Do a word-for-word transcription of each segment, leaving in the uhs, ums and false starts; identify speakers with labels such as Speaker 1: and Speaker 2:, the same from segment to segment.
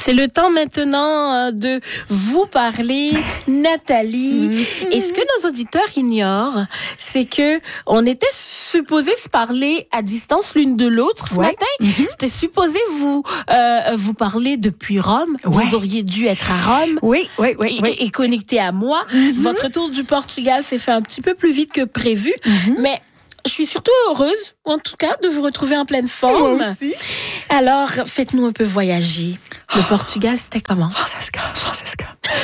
Speaker 1: C'est le temps maintenant de vous parler, Nathalie. Mm-hmm. Et ce que nos auditeurs ignorent, c'est que on était supposé se parler à distance l'une de l'autre ce ouais. matin. Mm-hmm. C'était supposé vous euh, vous parler depuis Rome. Ouais. Vous auriez dû être à Rome.
Speaker 2: Oui, oui, oui.
Speaker 1: Et,
Speaker 2: oui.
Speaker 1: et connecté à moi. Mm-hmm. Votre tour du Portugal s'est fait un petit peu plus vite que prévu. Mm-hmm. Mais je suis surtout heureuse, en tout cas, de vous retrouver en pleine forme.
Speaker 2: Moi aussi.
Speaker 1: Alors, faites-nous un peu voyager. Le Portugal, c'était comment?
Speaker 2: Francesca, Francesca.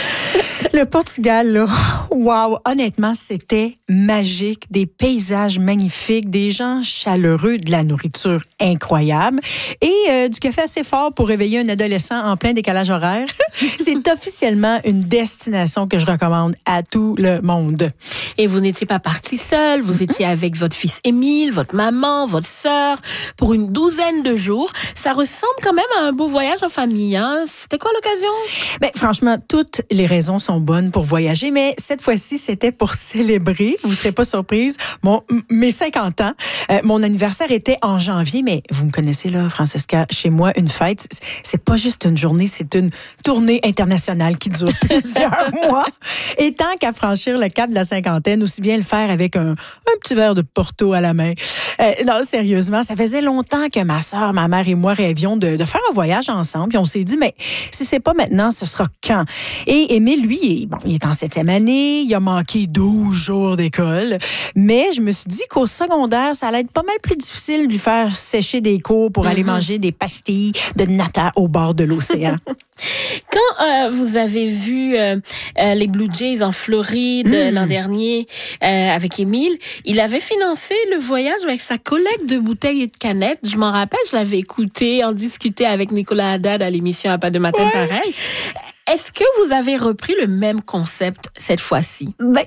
Speaker 2: Le Portugal, là, wow, honnêtement, c'était magique. Des paysages magnifiques, des gens chaleureux, de la nourriture incroyable et euh, du café assez fort pour réveiller un adolescent en plein décalage horaire. C'est officiellement une destination que je recommande à tout le monde.
Speaker 1: Et vous n'étiez pas partie seule, vous mm-hmm. étiez avec votre fils Émile, votre maman, votre sœur, pour une douzaine de jours. Ça ressemble quand même à un beau voyage en famille, hein? C'était quoi l'occasion?
Speaker 2: Ben, franchement, toutes les raisons sont bonnes pour voyager, mais cette fois-ci, c'était pour célébrer, vous ne serez pas surprise, mon, mes cinquante ans. Euh, mon anniversaire était en janvier, mais vous me connaissez là, Francesca, chez moi, une fête, c'est pas juste une journée, c'est une tournée internationale qui dure plusieurs mois. Et tant qu'à franchir le cap de la cinquantaine, aussi bien le faire avec un, un petit verre de Porto à la main. Euh, non, sérieusement, ça faisait longtemps que ma sœur, ma mère et moi rêvions de, de faire un voyage ensemble. Puis on s'est dit, mais si c'est pas maintenant, ce sera quand? Et Émile, lui, il, bon, il est en septième année, il a manqué douze jours d'école. Mais je me suis dit qu'au secondaire, ça allait être pas mal plus difficile de lui faire sécher des cours pour mm-hmm. aller manger des pastilles de nata au bord de l'océan.
Speaker 1: Quand euh, vous avez vu euh, euh, les Blue Jays en Floride mm. l'an dernier euh, avec Émile, il avait financé le voyage avec sa collecte de bouteilles et de canettes. Je m'en rappelle, je l'avais écouté, en discuter avec Nicolas Haddad à l'émission À pas de matin ouais. pareil. Est-ce que vous avez repris le même concept cette fois-ci?
Speaker 2: Ben,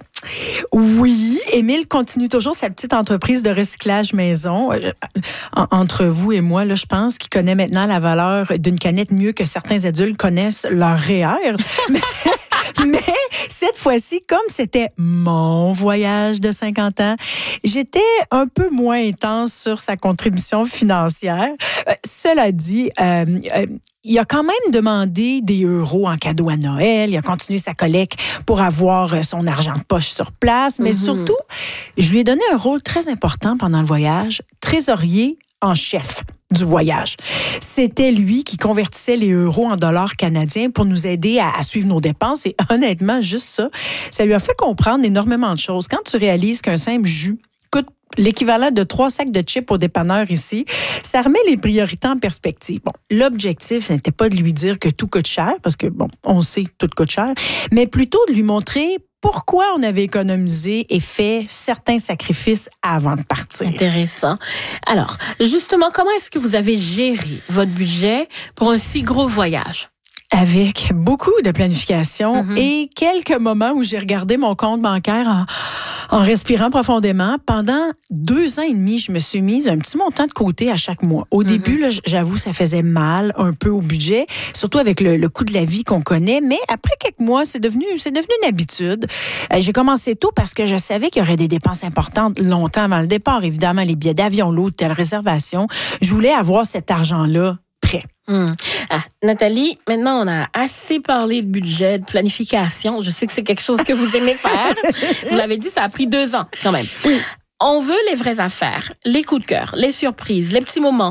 Speaker 2: oui. Émile continue toujours sa petite entreprise de recyclage maison. Euh, entre vous et moi, là, je pense qu'il connaît maintenant la valeur d'une canette mieux que certains adultes connaissent leur R E E R. mais, mais cette fois-ci, comme c'était mon voyage de cinquante ans, j'étais un peu moins intense sur sa contribution financière. Euh, cela dit, euh, euh, il a quand même demandé des euros en cadeau à Noël. Il a continué sa collecte pour avoir son argent de poche sur place. Mais mm-hmm. surtout, je lui ai donné un rôle très important pendant le voyage, trésorier en chef du voyage. C'était lui qui convertissait les euros en dollars canadiens pour nous aider à, à suivre nos dépenses. Et honnêtement, juste ça, ça lui a fait comprendre énormément de choses. Quand tu réalises qu'un simple jus coûte l'équivalent de trois sacs de chips au dépanneur ici, ça remet les priorités en perspective. Bon, l'objectif, ce n'était pas de lui dire que tout coûte cher, parce que, bon, on sait que tout coûte cher, mais plutôt de lui montrer pourquoi on avait économisé et fait certains sacrifices avant de partir.
Speaker 1: Intéressant. Alors, justement, comment est-ce que vous avez géré votre budget pour un si gros voyage?
Speaker 2: Avec beaucoup de planification mm-hmm. et quelques moments où j'ai regardé mon compte bancaire en, en respirant profondément. Pendant deux ans et demi, je me suis mise un petit montant de côté à chaque mois. Au mm-hmm. début, là, j'avoue, ça faisait mal un peu au budget, surtout avec le, le coût de la vie qu'on connaît. Mais après quelques mois, c'est devenu, c'est devenu une habitude. Euh, j'ai commencé tôt parce que je savais qu'il y aurait des dépenses importantes longtemps avant le départ. Évidemment, les billets d'avion, l'hôtel, réservation. Je voulais avoir cet argent-là prêt.
Speaker 1: Hum. Ah, Nathalie, maintenant on a assez parlé de budget, de planification. Je sais que c'est quelque chose que vous aimez faire. Vous l'avez dit, ça a pris deux ans quand même. Oui. On veut les vraies affaires, les coups de cœur, les surprises, les petits moments,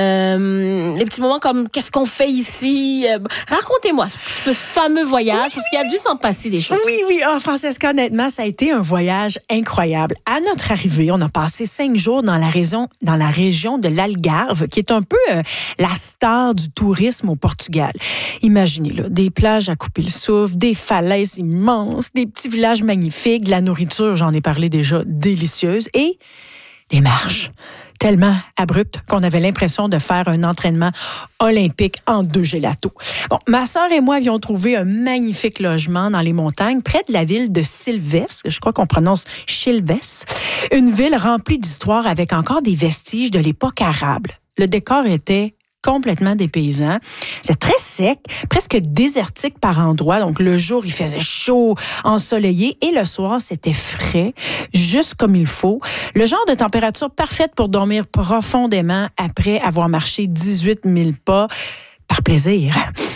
Speaker 1: euh, les petits moments comme qu'est-ce qu'on fait ici. Euh, racontez-moi ce fameux voyage, oui, parce qu'il y a dû s'en passer des choses.
Speaker 2: Oui, oui, oh, Francesca, honnêtement, ça a été un voyage incroyable. À notre arrivée, on a passé cinq jours dans la région, dans la région de l'Algarve, qui est un peu euh, la star du tourisme au Portugal. Imaginez là, des plages à couper le souffle, des falaises immenses, des petits villages magnifiques, de la nourriture, j'en ai parlé déjà, délicieuse. Et des marches tellement abruptes qu'on avait l'impression de faire un entraînement olympique en deux gélatos. Bon, ma sœur et moi avions trouvé un magnifique logement dans les montagnes près de la ville de Silves, que je crois qu'on prononce Chilves, une ville remplie d'histoire avec encore des vestiges de l'époque arabe. Le décor était complètement dépaysant. C'est très sec, presque désertique par endroits. Donc, le jour, il faisait chaud, ensoleillé, et le soir, c'était frais, juste comme il faut. Le genre de température parfaite pour dormir profondément après avoir marché dix-huit mille pas par plaisir.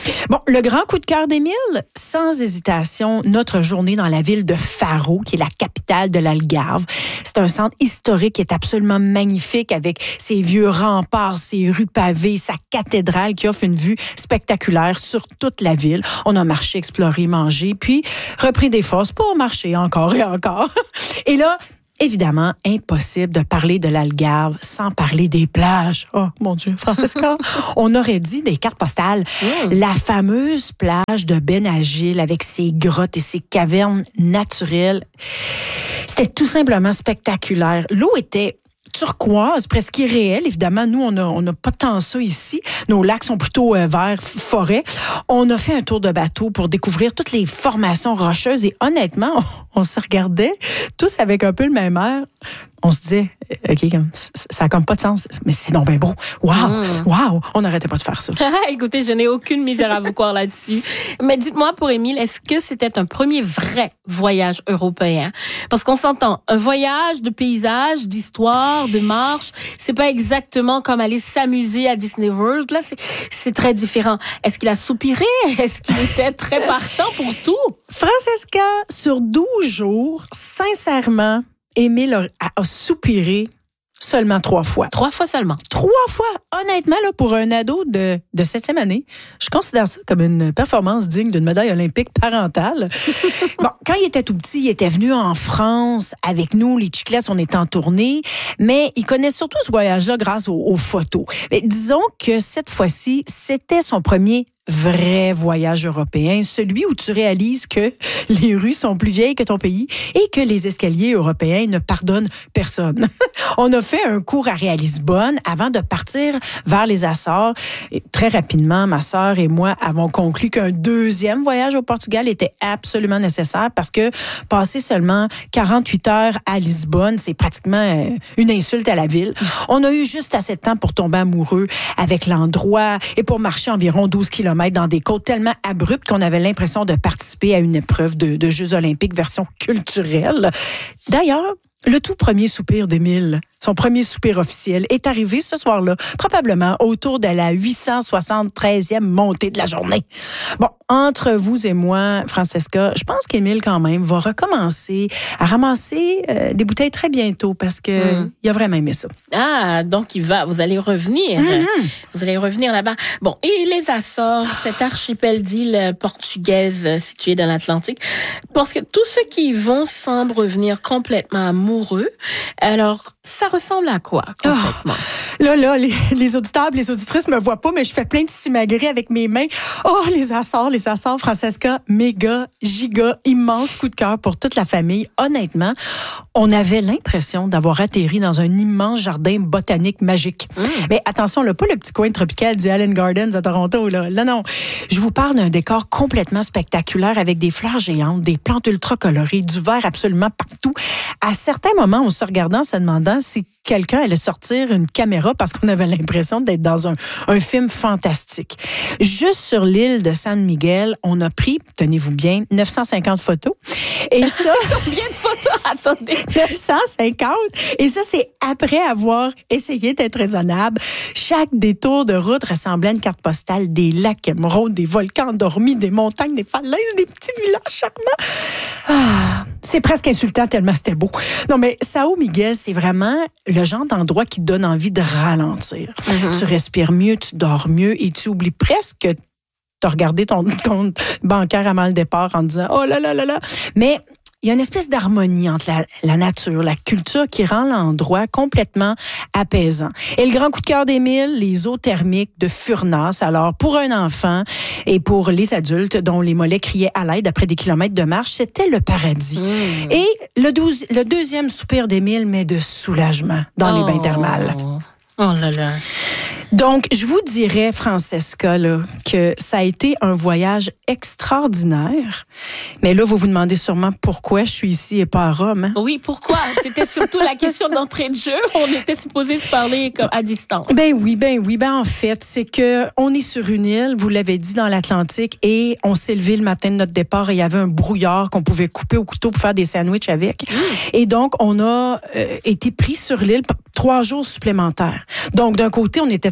Speaker 2: Bon, le grand coup de cœur d'Émile, sans hésitation, notre journée dans la ville de Faro, qui est la capitale de l'Algarve. C'est un centre historique qui est absolument magnifique avec ses vieux remparts, ses rues pavées, sa cathédrale qui offre une vue spectaculaire sur toute la ville. On a marché, exploré, mangé, puis repris des forces pour marcher encore et encore. Et là, évidemment, impossible de parler de l'Algarve sans parler des plages. Oh, mon Dieu, Francesca, on aurait dit des cartes postales. Mm. La fameuse plage de Benagil avec ses grottes et ses cavernes naturelles, c'était tout simplement spectaculaire. L'eau était turquoise, presque irréelle. Évidemment, nous, on n'a on a pas tant ça ici. Nos lacs sont plutôt euh, verts, forêt. On a fait un tour de bateau pour découvrir toutes les formations rocheuses et honnêtement, on, on se regardait tous avec un peu le même air. On se disait, OK, comme, ça n'a comme pas de sens, mais c'est donc bien beau. Wow, mm. wow, on n'arrêtait pas de faire ça.
Speaker 1: Écoutez, je n'ai aucune misère à vous croire là-dessus. Mais dites-moi, pour Émile, est-ce que c'était un premier vrai voyage européen? Parce qu'on s'entend, un voyage de paysage, d'histoire, de marche, c'est pas exactement comme aller s'amuser à Disney World. Là, c'est, c'est très différent. Est-ce qu'il a soupiré? Est-ce qu'il était très partant pour tout?
Speaker 2: Francesca, sur douze jours, sincèrement, Émile a, a soupiré seulement trois fois.
Speaker 1: Trois fois seulement?
Speaker 2: Trois fois. Honnêtement, là, pour un ado de, de septième année, je considère ça comme une performance digne d'une médaille olympique parentale. Bon, quand il était tout petit, il était venu en France avec nous, les Chiclets, on était en tournée, mais il connaît surtout ce voyage-là grâce aux, aux photos. Mais disons que cette fois-ci, c'était son premier vrai voyage européen, celui où tu réalises que les rues sont plus vieilles que ton pays et que les escaliers européens ne pardonnent personne. On a fait un cours arrêt à Lisbonne avant de partir vers les Açores. Et très rapidement, ma sœur et moi avons conclu qu'un deuxième voyage au Portugal était absolument nécessaire parce que passer seulement quarante-huit heures à Lisbonne, c'est pratiquement une insulte à la ville. On a eu juste assez de temps pour tomber amoureux avec l'endroit et pour marcher environ douze kilomètres dans des côtes tellement abruptes qu'on avait l'impression de participer à une épreuve de, de Jeux olympiques version culturelle. D'ailleurs, le tout premier soupir d'Émile, son premier soupir officiel, est arrivé ce soir-là, probablement autour de la huit cent soixante-treizième montée de la journée. Bon, entre vous et moi, Francesca, je pense qu'Émile, quand même, va recommencer à ramasser euh, des bouteilles très bientôt parce que mm. il a vraiment aimé ça.
Speaker 1: Ah, donc il va, vous allez revenir. Mm-hmm. Vous allez revenir là-bas. Bon, et les Açores, cet archipel d'îles portugaises situé dans l'Atlantique, parce que tous ceux qui y vont semblent revenir complètement amoureux. Alors, ça ressemble à quoi, complètement?
Speaker 2: Oh, là, là, les, les auditeurs et les auditrices me voient pas, mais je fais plein de simagrées avec mes mains. Oh, les Açores, les Açores, Francesca, méga, giga, immense coup de cœur pour toute la famille. Honnêtement, on avait l'impression d'avoir atterri dans un immense jardin botanique magique. Mm. Mais attention, là, pas le petit coin tropical du Allen Gardens à Toronto, là. Non, non. Je vous parle d'un décor complètement spectaculaire avec des fleurs géantes, des plantes ultra colorées, du vert absolument partout. À certains moments, on se regardant, se demandant si quelqu'un allait sortir une caméra parce qu'on avait l'impression d'être dans un, un film fantastique. Juste sur l'île de San Miguel, on a pris, tenez-vous bien, neuf cent cinquante photos. Et ça...
Speaker 1: Combien de photos? Attendez.
Speaker 2: neuf cent cinquante. Et ça, c'est après avoir essayé d'être raisonnable. Chaque détour de route ressemblait à une carte postale, des lacs émeraudes, des volcans endormis, des montagnes, des falaises, des petits villages charmants. Ah, c'est presque insultant tellement c'était beau. Non, mais São Miguel, c'est vraiment le genre d'endroit qui donne envie de ralentir. Mm-hmm. Tu respires mieux, tu dors mieux et tu oublies presque que tu as regardé ton compte bancaire avant le départ en disant « Oh là là là là ». Mais il y a une espèce d'harmonie entre la, la nature, la culture qui rend l'endroit complètement apaisant. Et le grand coup de cœur d'Émile, les eaux thermiques de Furnas. Alors, pour un enfant et pour les adultes dont les mollets criaient à l'aide après des kilomètres de marche, c'était le paradis. Mmh. Et le, douze, le deuxième soupir d'Émile, mais de soulagement dans oh. les bains thermales.
Speaker 1: Oh là là.
Speaker 2: Donc, je vous dirais, Francesca, là, que ça a été un voyage extraordinaire. Mais là, vous vous demandez sûrement pourquoi je suis ici et pas à Rome. Hein?
Speaker 1: Oui, pourquoi? C'était surtout la question d'entrée de jeu. On était supposé se parler comme à distance.
Speaker 2: Ben oui, ben oui. Ben en fait, c'est que on est sur une île, vous l'avez dit, dans l'Atlantique, et on s'est levé le matin de notre départ et il y avait un brouillard qu'on pouvait couper au couteau pour faire des sandwichs avec. Mmh. Et donc, on a euh, été pris sur l'île trois jours supplémentaires. Donc, d'un côté, on était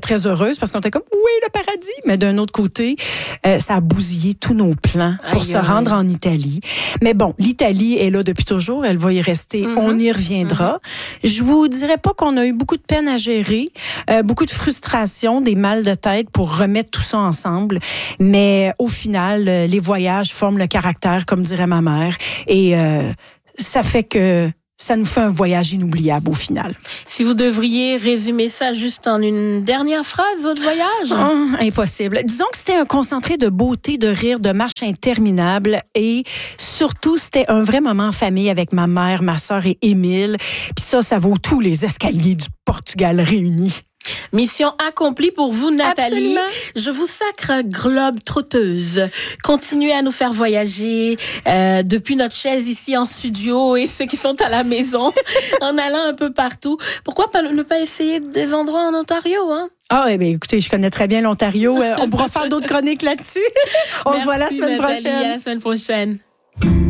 Speaker 2: très heureuse parce qu'on était comme, oui, le paradis. Mais d'un autre côté, euh, ça a bousillé tous nos plans pour aïe, se rendre aïe. en Italie. Mais bon, l'Italie est là depuis toujours. Elle va y rester. Mm-hmm. On y reviendra. Mm-hmm. Je vous dirais pas qu'on a eu beaucoup de peine à gérer, euh, beaucoup de frustration, des mal de tête pour remettre tout ça ensemble. Mais au final, les voyages forment le caractère, comme dirait ma mère. Et euh, ça fait que ça nous fait un voyage inoubliable au final.
Speaker 1: Si vous devriez résumer ça juste en une dernière phrase, votre voyage?
Speaker 2: Oh, impossible. Disons que c'était un concentré de beauté, de rire, de marche interminable et surtout, c'était un vrai moment en famille avec ma mère, ma sœur et Émile. Puis ça, ça vaut tous les escaliers du Portugal réunis.
Speaker 1: Mission accomplie pour vous, Nathalie.
Speaker 2: Absolument.
Speaker 1: Je vous sacre globe trotteuse. Continuez à nous faire voyager euh, depuis notre chaise ici en studio et ceux qui sont à la maison en allant un peu partout. Pourquoi pas, ne pas essayer des endroits en Ontario, hein?
Speaker 2: Ah, eh bien, écoutez, je connais très bien l'Ontario. On pourra faire d'autres chroniques là-dessus. On
Speaker 1: Merci,
Speaker 2: se voit la semaine
Speaker 1: Nathalie,
Speaker 2: prochaine.
Speaker 1: À la semaine prochaine.